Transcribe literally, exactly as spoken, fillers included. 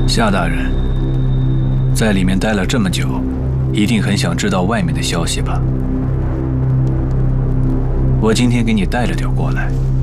夏大人，在里面待了这么久，一定很想知道外面的消息吧？我今天给你带了点过来。